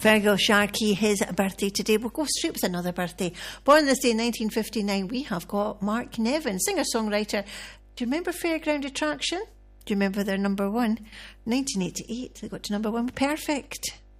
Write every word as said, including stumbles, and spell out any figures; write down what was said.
Fergal Sharkey, his birthday today. We'll go straight with another birthday. Born this day in nineteen fifty-nine, we have got Mark Nevin, singer-songwriter. Do you remember Fairground Attraction? Do you remember their number one? nineteen eighty-eight, they got to number one. Perfect.